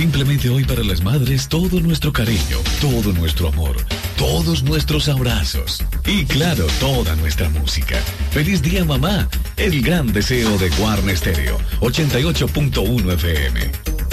Simplemente hoy para las madres todo nuestro cariño, todo nuestro amor, todos nuestros abrazos y claro, toda nuestra música. ¡Feliz día, mamá! El gran deseo de Guarne Stereo, 88.1 FM.